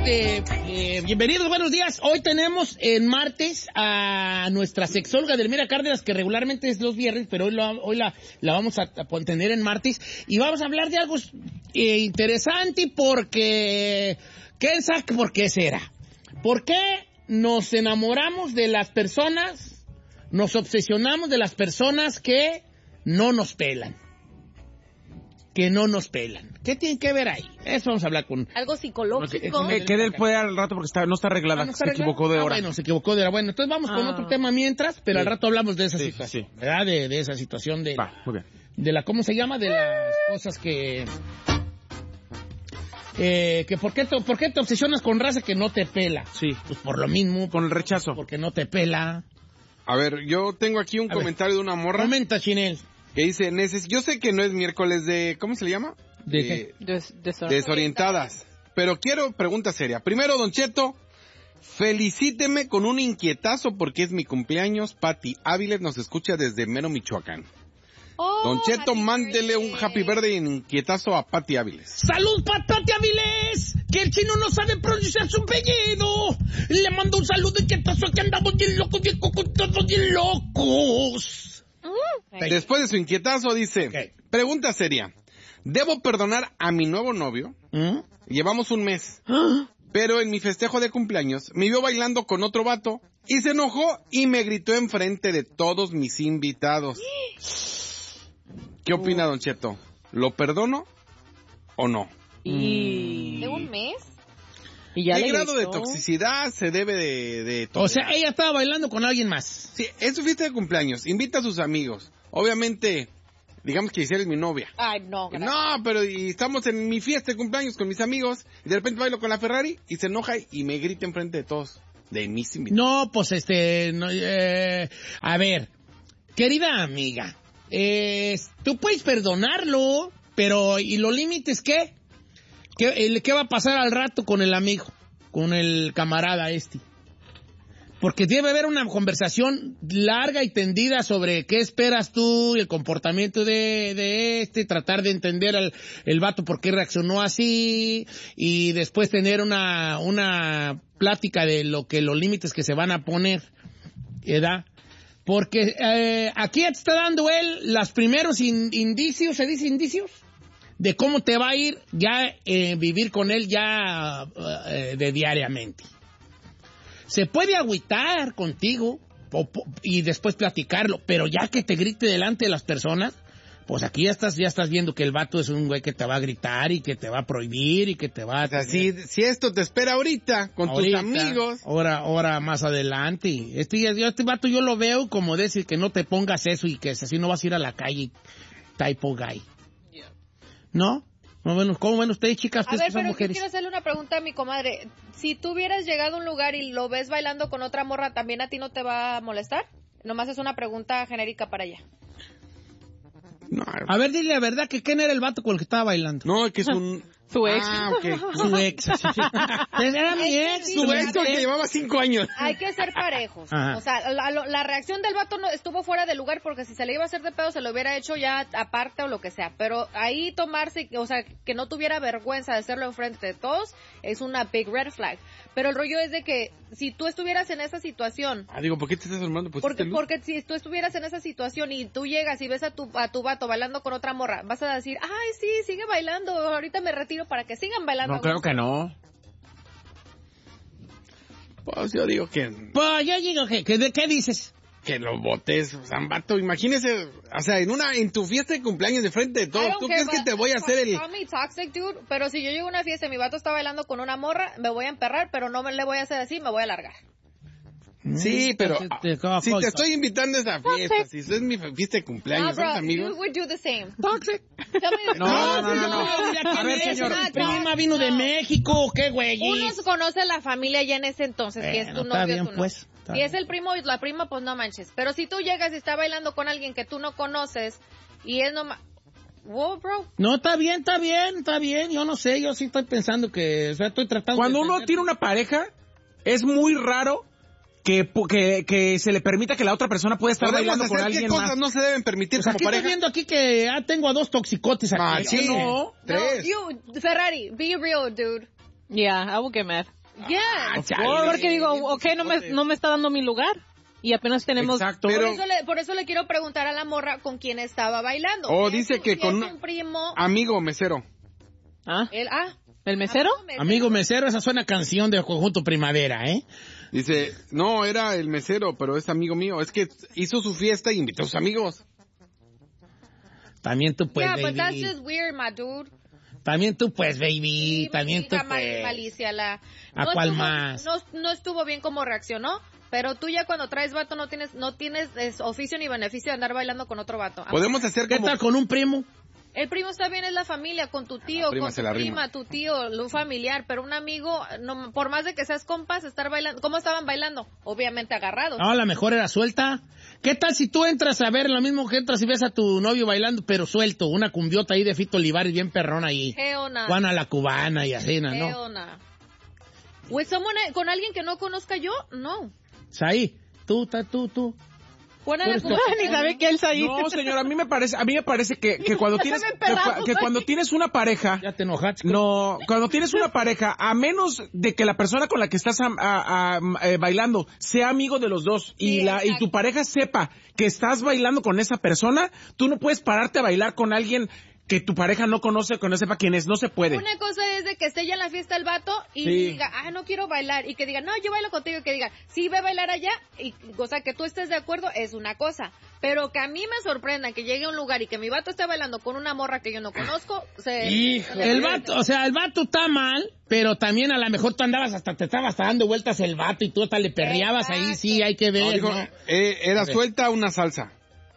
Bienvenidos, buenos días. Hoy tenemos en martes a nuestra sexóloga Delmira Cárdenas, que regularmente es los viernes, pero hoy la vamos a tener en martes. Y vamos a hablar de algo interesante porque... ¿Quién sabe por qué será? ¿Por qué nos enamoramos de las personas, nos obsesionamos de las personas que no nos pelan? Que no nos pelan. ¿Qué tiene que ver ahí? Eso vamos a hablar con... Algo psicológico. Que él puede al rato porque no está arreglada. ¿No está se equivocó de hora. Bueno, se equivocó de hora. Bueno, entonces vamos con otro tema mientras, pero al rato hablamos de esa Sí, situación. sí. ¿Verdad? De esa situación de... Va, muy bien. De la... ¿Cómo se llama? De las cosas que ¿por qué te obsesionas con raza que no te pela? Sí. Pues por lo mismo. Con el rechazo. Porque no te pela. A ver, yo tengo aquí un comentario de una morra. Comenta, Chinel. Que dice, yo sé que no es miércoles de... ¿Cómo se le llama? Desorientadas. Pero quiero pregunta seria. Primero, Don Cheto, felicíteme con un inquietazo porque es mi cumpleaños. Pati Áviles nos escucha desde Mero, Michoacán. Don Cheto, mándele un happy birthday en inquietazo a Pati Áviles. ¡Salud, Pati Áviles! Que el chino no sabe pronunciar su apellido. Le mando un saludo inquietazo que andamos bien locos, bien todos bien locos. Después de su inquietazo dice, pregunta seria. ¿Debo perdonar a mi nuevo novio? Llevamos un mes. Pero en mi festejo de cumpleaños me vio bailando con otro vato y se enojó y me gritó enfrente de todos mis invitados. ¿Qué opina, Don Cheto? ¿Lo perdono o no? ¿De un mes? ¿Y ya ¿qué grado de toxicidad se debe de o sea, ella estaba bailando con alguien más? Sí, es su fiesta de cumpleaños. Invita a sus amigos. Obviamente, digamos que eres mi novia. Ay, no. Gracias. No, pero y estamos en mi fiesta de cumpleaños con mis amigos y de repente bailo con la Ferrari y se enoja y me grita enfrente de todos, de mis invitados. No, pues a ver, querida amiga, tú puedes perdonarlo, pero ¿y los límites qué? ¿Qué va a pasar al rato con el amigo, con el camarada este? Porque debe haber una conversación larga y tendida sobre qué esperas tú y el comportamiento de tratar de entender el vato por qué reaccionó así y después tener una plática de los límites que se van a poner, ¿verdad? Porque aquí ya te está dando él los primeros indicios, ¿se dice indicios? De cómo te va a ir ya vivir con él ya de diariamente. Se puede agüitar contigo y después platicarlo, pero ya que te grite delante de las personas, pues aquí ya estás viendo que el vato es un güey que te va a gritar y que te va a prohibir y que te va a... O sea, si esto te espera ahorita con tus amigos... Ahora más adelante. Este vato yo lo veo como decir que no te pongas eso y que así no vas a ir a la calle type of guy. ¿No? ¿Cómo ven ustedes, chicas? Ustedes pero mujeres. yo quiero hacerle una pregunta a mi comadre. Si tú hubieras llegado a un lugar y lo ves bailando con otra morra, ¿también a ti no te va a molestar? Nomás es una pregunta genérica para ella. No, a ver, dile la verdad, que ¿quién era el vato con el que estaba bailando? No, que es un... Su ex. Ah, ok. Su ex. Era mi ex. Su ex que llevaba 5 años. Hay que ser parejos. Ajá. O sea, la reacción del vato no estuvo fuera de lugar porque si se le iba a hacer de pedo se lo hubiera hecho ya aparte o lo que sea. Pero ahí tomarse, o sea, que no tuviera vergüenza de hacerlo enfrente de todos es una big red flag. Pero el rollo es de que si tú estuvieras en esa situación... Digo, ¿por qué te estás armando? Porque si tú estuvieras en esa situación y tú llegas y ves a tu vato bailando con otra morra, vas a decir, ay, sí, sigue bailando, ahorita me retiro para que sigan bailando. No, creo que no. Pues yo digo que... Pues yo digo que ¿qué dices? Que lo botes, o sea, vato, imagínese, o sea, en tu fiesta de cumpleaños de frente de todos, ¿tú crees que te voy a hacer el...? Call me toxic, dude, pero si yo llego a una fiesta y mi vato está bailando con una morra, me voy a emperrar, pero no le voy a hacer así, me voy a largar. Sí, pero si te estoy invitando a esa fiesta, si es mi fiesta de cumpleaños, bro, ¿sabes, amigos? you would do the same. Toxic. No. A ver, señor, mi prima vino de México, ¿qué güey? Uno conoce a la familia ya en ese entonces, si es tu novio está bien, o tu no. pues. Si es el primo y la prima, pues no manches. Pero si tú llegas y está bailando con alguien que tú no conoces y él no... Wow, bro. No, está bien. Yo no sé, yo sí estoy pensando que... O sea, estoy tratando Cuando de uno tiene una pareja, es muy raro que se le permita que la otra persona pueda estar bailando con alguien ¿Qué cosas más? no se deben permitir Pues como aquí pareja? estoy viendo aquí que tengo a 2 toxicotes aquí. Sí, No. 3. No, Ferrari, be real, dude. Yeah, I will get mad. Yeah. Porque digo, okay, no me está dando mi lugar. Y apenas tenemos... Exacto. Por eso le quiero preguntar a la morra con quién estaba bailando. Dice que con un primo... amigo mesero. ¿El mesero? Amigo mesero, esa suena canción de Conjunto Primavera, ¿eh? Dice, no, era el mesero, pero es amigo mío. Es que hizo su fiesta y invitó a sus amigos. También tú puedes, Yeah, but that's baby. just weird, my dude. También tú puedes, baby. Sí, También tú hija puedes. malicia, ¿A cuál más? No estuvo bien como reaccionó, pero tú ya cuando traes vato no tienes oficio ni beneficio de andar bailando con otro vato. Podemos hacer ¿Qué como... tal con un primo? El primo está bien, es la familia, con tu tío, prima con se tu la prima, rima. tu tío, un familiar, pero un amigo, no, por más de que seas compas, estar bailando. ¿Cómo estaban bailando? Obviamente agarrados. No, a lo mejor era suelta. ¿Qué tal si tú entras a ver lo mismo que entras y ves a tu novio bailando, pero suelto? Una cumbiota ahí de Fito Olivares bien perrona ahí. Geona. Juana la cubana y así, ¿no? Geona. Con alguien que no conozca yo, no. Ahí, tú. Juana la Pues, cubana. Ni sabe que él está ahí. No, señor, a mí me parece que cuando tienes que cuando tienes una pareja, Ya te enojaste. no, cuando tienes una pareja, a menos de que la persona con la que estás bailando sea amigo de los dos y exacto. tu pareja sepa que estás bailando con esa persona, tú no puedes pararte a bailar con alguien que tu pareja no conoce, que no sepa quién es, no se puede. Una cosa es de que esté ya en la fiesta el vato y Sí. diga, no quiero bailar, y que diga, no, yo bailo contigo, y que diga, sí, ve a bailar allá, y, o sea, que tú estés de acuerdo es una cosa, pero que a mí me sorprenda que llegue a un lugar y que mi vato esté bailando con una morra que yo no conozco, El vato está mal, pero también a lo mejor tú andabas te estabas dando vueltas el vato y tú hasta le perreabas ahí, sí, hay que No, ver, dijo, ¿no? era suelta una salsa.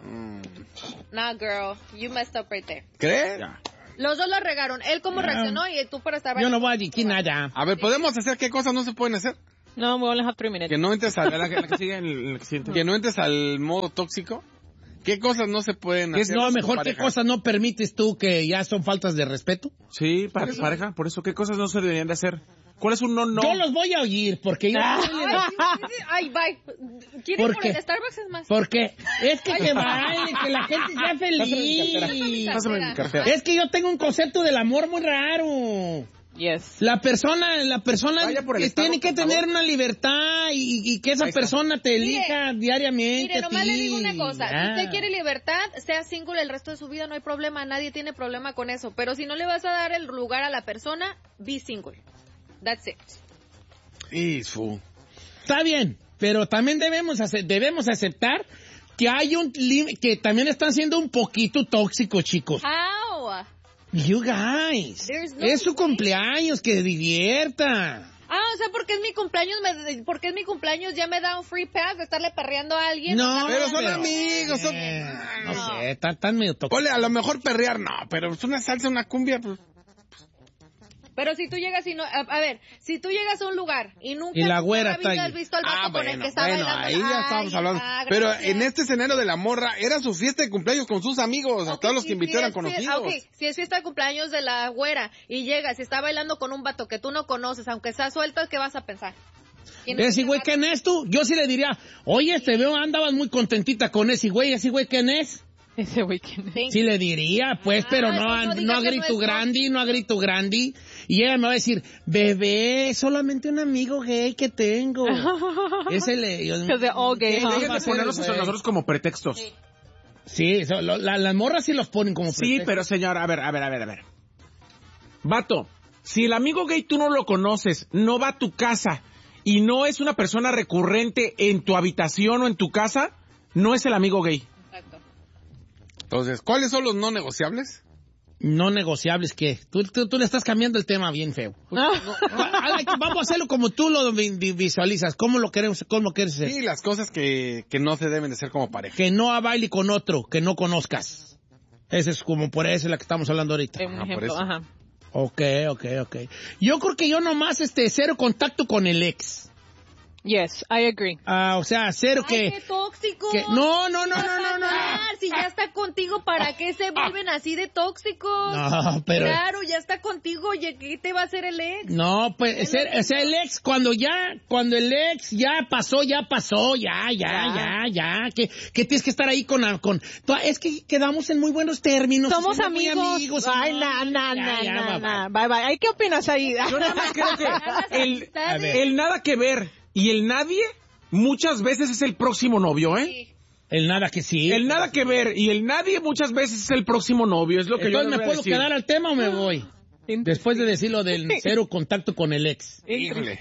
Nah, girl, you messed up right there. ¿Crees? Los dos la regaron, él cómo reaccionó y tú para estar Yo bailando. no voy a decir nada. A ver, ¿podemos hacer qué cosas no se pueden hacer? No, we only have 3 minutes. Que no entres La que sigue en el siguiente. que no entres al modo tóxico. ¿Qué cosas no se pueden hacer? No, con tu mejor qué pareja? cosas no permites tú que ya son faltas de respeto. Sí, pareja, por eso, ¿qué cosas no se deberían de hacer? ¿Cuál es un no? Yo los voy a oír porque yo... Ay, bye. ¿Quieren ¿Por por qué? el Starbucks es más? Porque es que baile, que la gente sea feliz. Pásame mi cartera. Es que yo tengo un concepto del amor muy raro. Yes. La persona Vaya por el que tiene Starbucks, que por tener favor. una libertad y que esa Ahí está. persona te elija diariamente. Mire, a nomás ti. le digo una cosa, Ya. si usted quiere libertad, sea single el resto de su vida, no hay problema, nadie tiene problema con eso, pero si no le vas a dar el lugar a la persona, be single. That's it. Está bien, pero también debemos aceptar que hay que también están siendo un poquito tóxicos, chicos. How? You guys. There's no Es su way. cumpleaños, que divierta. O sea, porque es mi cumpleaños, ya me da un free pass de estarle perreando a alguien. No, Pero son amigos, son... No sé, están medio tóxicos. Ole, a lo mejor perrear, no, pero es una salsa, una cumbia, pues... Pero si tú llegas y no, a ver, si tú llegas a un lugar y nunca Y la güera nunca está has ahí. visto al vato con el que está bailando. ahí ya estábamos hablando. Pero gracias. en este escenario de la morra, era su fiesta de cumpleaños con sus amigos, a Ok, todos los que sí, invitó eran sí, conocidos. ok, si es fiesta de cumpleaños de la güera y llegas y está bailando con un vato que tú no conoces, aunque sea suelto, ¿qué vas a pensar? ¿Quién Ese ese güey, vato? ¿quién es tú? Yo sí le diría, oye, te veo, andabas muy contentita con ese güey, ¿quién es? Ese weekend. Sí. Sí le diría, pues, pero no eso no diga a que grito no es grande, no a grito grande. Y ella me va a decir, bebé, solamente un amigo gay que tengo. Ese le... Because they're all gay, huh? Dejen de ponernos a nosotros como pretextos. Sí, las morras sí los ponen como Sí, pretexto. pero señor, a ver. Vato, si el amigo gay tú no lo conoces, no va a tu casa y no es una persona recurrente en tu habitación o en tu casa, no es el amigo gay. Exacto. Entonces, ¿cuáles son los no negociables? No negociables, ¿qué? Tú le estás cambiando el tema bien feo. Vamos a hacerlo como tú lo visualizas. ¿Cómo lo quieres hacer? Sí, las cosas que no se deben de hacer como pareja. Que no baile con otro, que no conozcas. Ese es como por eso es la que estamos hablando ahorita. Un por ejemplo, eso. ajá. Ok. Yo creo que yo nomás cero contacto con el ex. Yes, I agree. O sea, cero Ay, qué tóxico. No. Si ya está contigo, ¿para qué se vuelven así de tóxicos? No, pero... Claro, ya está contigo, ¿qué te va a hacer el ex? No, pues, o sea, el ex, cuando el ex ya pasó, ya. Que tienes que estar ahí con... Es que quedamos en muy buenos términos. Somos muy amigos. Ay, Bye. ¿Ay, qué opinas ahí? Yo nada más creo que el nada que ver y el nadie muchas veces es el próximo novio, ¿eh? Sí. El nada que sí. El nada que ver y el nadie muchas veces es el próximo novio, es lo que Entonces, yo ¿me puedo quedar al tema o me voy? Después de decir lo del cero contacto con el ex. Híjole.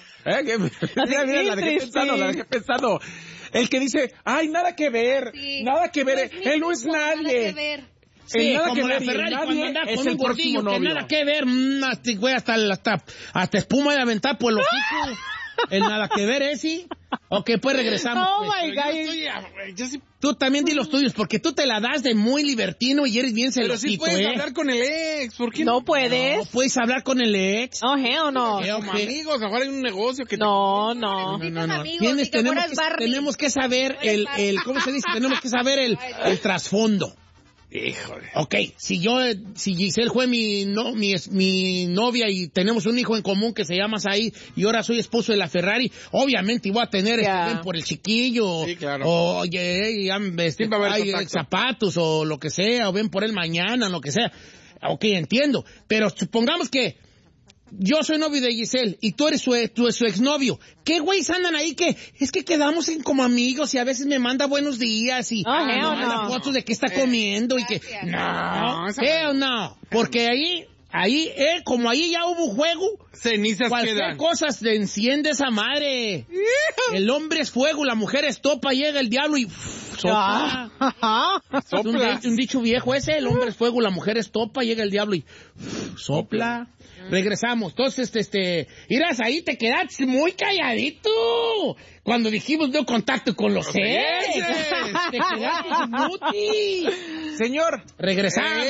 Mira, la dejé pensando. El que dice, ay, nada que ver, Sí. Nada que ver, él no es Nada nadie. que ver. Sí, El nada como que la ver y el Ferrari nadie cuando andaba es con el un próximo gordillo, que novio. nada que ver, güey, hasta espuma de aventar por el hocico. El nada que ver, sí. Ok, pues regresamos. Oh, pues. my God. Yo sí, Tú también di los tuyos, porque tú te la das de muy libertino y eres bien pero celosito, sí puedes hablar con el ex, ¿por qué No puedes. No puedes hablar con el ex. Oh, hell no. Como amigos, ahora hay un negocio que No. Necesitas amigos, ni que Tenemos fueras Barney. tenemos que saber ¿cómo se dice? Tenemos que saber el trasfondo. Híjole. Ok, si Giselle fue mi novia y tenemos un hijo en común que se llama Said y ahora soy esposo de la Ferrari, obviamente voy a tener ven por el chiquillo. Sí, claro. O Siempre va a haber contacto. zapatos o lo que sea, o ven por él mañana, lo que sea. Ok, entiendo. Pero supongamos que yo soy novio de Giselle y tú eres su exnovio. ¿Qué güeyes andan ahí que es que quedamos como amigos y a veces me manda buenos días y Oh, me hell manda no. fotos de que está comiendo y que... No, esa- No. Porque ahí, como ahí ya hubo juego, Cenizas cualquier quedan. cosa se enciende esa madre. El hombre es fuego, la mujer es topa, llega el diablo y sopla. Es un dicho viejo ese, el hombre es fuego, la mujer es topa, llega el diablo y sopla. Regresamos. Entonces, irás ahí, te quedaste muy calladito. Cuando dijimos no contacto con los ex. Te quedaste inútil. Señor, Regresamos.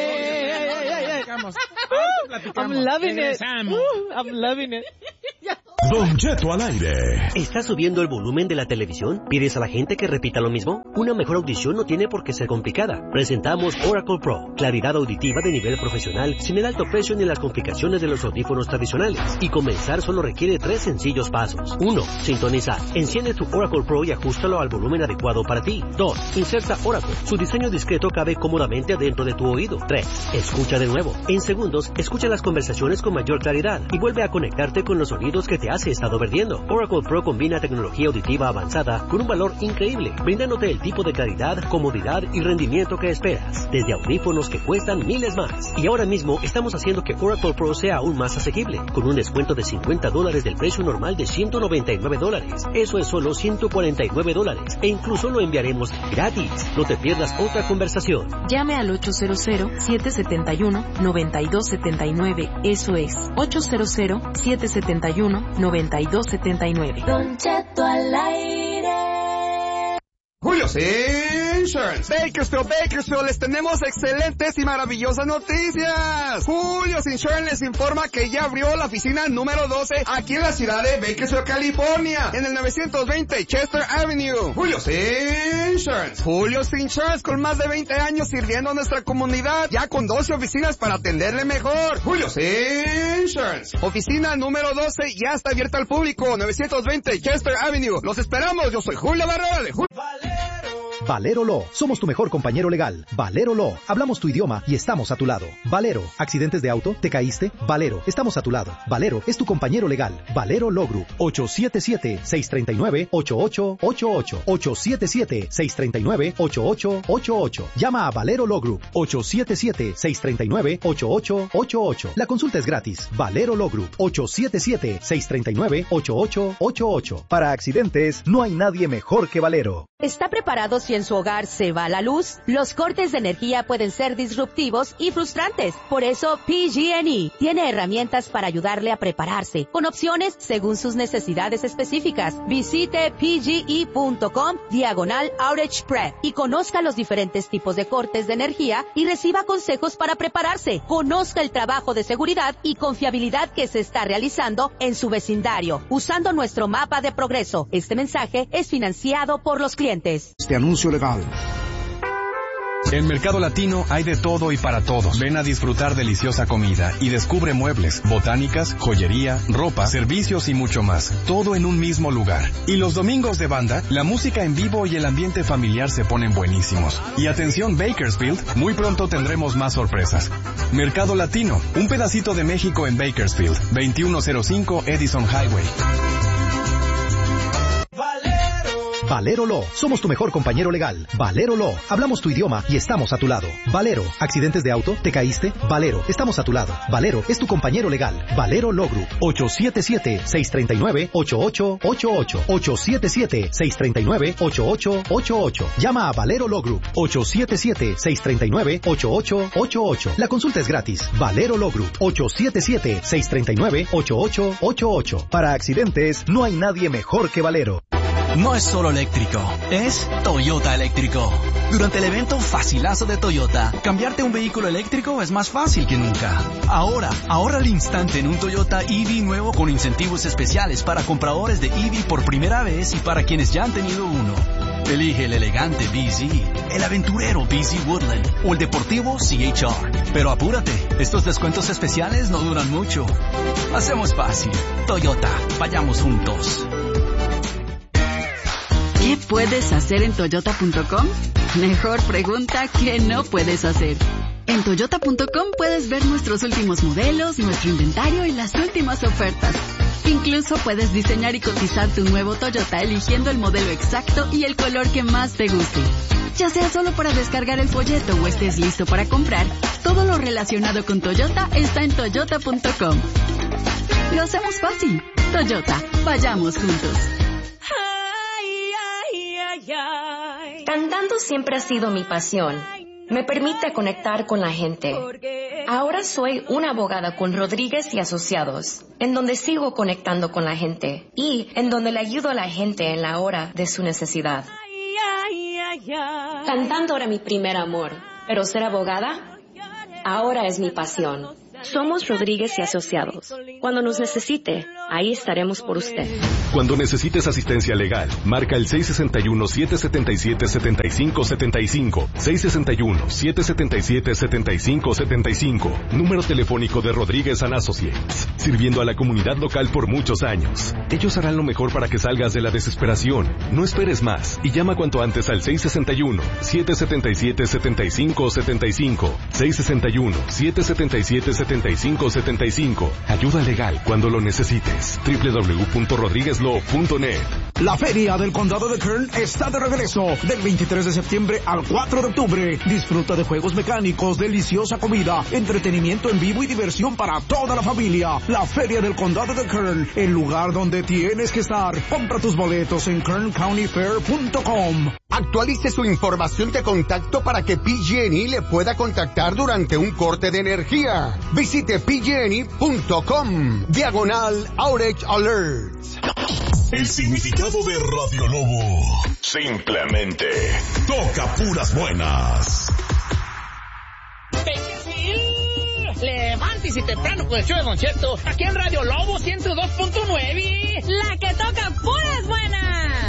I'm loving it. Regresamos. I'm loving it. Don Cheto al aire. ¿Estás subiendo el volumen de la televisión? ¿Pides a la gente que repita lo mismo? Una mejor audición no tiene por qué ser complicada. Presentamos Oracle Pro, claridad auditiva de nivel profesional, sin el alto precio ni las complicaciones de los audífonos tradicionales. Y comenzar solo requiere 3 sencillos pasos. 1. Sintonizar. Enciende tu Oracle Pro y ajústalo al volumen adecuado para ti. 2. Inserta Oracle. Su diseño discreto cabe cómodamente adentro de tu oído. 3. Escucha de nuevo. En segundos, escucha las conversaciones con mayor claridad y vuelve a conectarte con los sonidos que te has estado perdiendo. Oracle Pro combina tecnología auditiva avanzada con un valor increíble, brindándote el tipo de claridad, comodidad y rendimiento que esperas, desde audífonos que cuestan miles más. Y ahora mismo estamos haciendo que Oracle Pro sea aún más asequible, con un descuento de $50 del precio normal de $199. Eso es solo $149 e incluso lo enviaremos gratis. No te pierdas otra conversación. Llame al 800-771-9279. Eso es 800-771-9279. Don Cheto al aire. Julio's Insurance. Bakersfield, les tenemos excelentes y maravillosas noticias. Julio's Insurance les informa que ya abrió la oficina número 12 aquí en la ciudad de Bakersfield, California, en el 920 Chester Avenue. Julio's Insurance. Julio's Insurance, con más de 20 años sirviendo a nuestra comunidad, ya con 12 oficinas para atenderle mejor. Julio's Insurance. Oficina número 12 ya está abierta al público, 920 Chester Avenue. Los esperamos. Yo soy Julio Barrera de Julio. Valero Law. Somos tu mejor compañero legal. Valero Law. Hablamos tu idioma y estamos a tu lado. Valero. ¿Accidentes de auto? ¿Te caíste? Valero. Estamos a tu lado. Valero es tu compañero legal. Valero Law Group. 877-639-8888. 877-639-8888. Llama a Valero Law Group. 877-639-8888. La consulta es gratis. Valero Law Group. 877-639-8888. Para accidentes, no hay nadie mejor que Valero. ¿Está preparado si en su hogar se va la luz. Los cortes de energía pueden ser disruptivos y frustrantes. Por eso, PG&E tiene herramientas para ayudarle a prepararse, con opciones según sus necesidades específicas. Visite pge.com/outage prep y conozca los diferentes tipos de cortes de energía y reciba consejos para prepararse. Conozca el trabajo de seguridad y confiabilidad que se está realizando en su vecindario, usando nuestro mapa de progreso. Este mensaje es financiado por los clientes. Este anuncio legal. En Mercado Latino hay de todo y para todos. Ven a disfrutar deliciosa comida y descubre muebles, botánicas, joyería, ropa, servicios y mucho más. Todo en un mismo lugar. Y los domingos de banda, la música en vivo y el ambiente familiar se ponen buenísimos. Y atención Bakersfield, muy pronto tendremos más sorpresas. Mercado Latino, un pedacito de México en Bakersfield, 2105 Edison Highway. Valero Law. Somos tu mejor compañero legal. Valero Law. Hablamos tu idioma y estamos a tu lado. Valero. ¿Accidentes de auto? ¿Te caíste? Valero. Estamos a tu lado. Valero es tu compañero legal. Valero Law Group. 877-639-8888. 877-639-8888. Llama a Valero Law Group. 877-639-8888. La consulta es gratis. Valero Law Group. 877-639-8888. Para accidentes, no hay nadie mejor que Valero. No es solo eléctrico, es Toyota eléctrico. Durante el evento Facilazo de Toyota, cambiarte un vehículo eléctrico es más fácil que nunca. Ahora, ahorra al instante en un Toyota EV nuevo con incentivos especiales para compradores de EV por primera vez y para quienes ya han tenido uno. Elige el elegante BZ, el aventurero BZ Woodland o el deportivo CHR. Pero apúrate, estos descuentos especiales no duran mucho. Hacemos fácil. Toyota, vayamos juntos. ¿Qué puedes hacer en Toyota.com? Mejor pregunta que no puedes hacer. En Toyota.com puedes ver nuestros últimos modelos, nuestro inventario y las últimas ofertas. Incluso puedes diseñar y cotizar tu nuevo Toyota eligiendo el modelo exacto y el color que más te guste. Ya sea solo para descargar el folleto o estés listo para comprar, todo lo relacionado con Toyota está en Toyota.com. Lo hacemos fácil. Toyota, vayamos juntos. Cantando siempre ha sido mi pasión. Me permite conectar con la gente. Ahora soy una abogada con Rodríguez y Asociados, en donde sigo conectando con la gente y en donde le ayudo a la gente en la hora de su necesidad. Cantando era mi primer amor, pero ser abogada ahora es mi pasión. Somos Rodríguez y Asociados. Cuando nos necesite, ahí estaremos por usted. Cuando necesites asistencia legal, marca el 661-777-7575. 661-777-7575. Número telefónico de Rodríguez and Associates. Sirviendo a la comunidad local por muchos años. Ellos harán lo mejor para que salgas de la desesperación. No esperes más y llama cuanto antes al 661-777-7575. 661-777-7575. Ayuda legal cuando lo necesites. www.rodriguezlaw.net. La Feria del Condado de Kern está de regreso del 23 de septiembre al 4 de octubre. Disfruta de juegos mecánicos, deliciosa comida, entretenimiento en vivo y diversión para toda la familia. La Feria del Condado de Kern, el lugar donde tienes que estar. Compra tus boletos en kerncountyfair.com. Actualice su información de contacto para que PG&E le pueda contactar durante un corte de energía. Visite pgne.com/outage alerts. El significado de Radio Lobo. Simplemente toca puras buenas. Levántese temprano con el show de Don Cheto, aquí en Radio Lobo 102.9. La que toca puras buenas.